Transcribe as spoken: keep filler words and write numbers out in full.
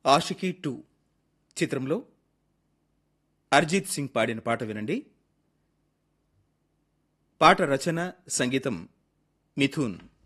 Aashiqui two చిత్రంలో అర్జిత్ సింగ్ పాడిన పాట వినండి. పాట రచన, సంగీతం మిథున్.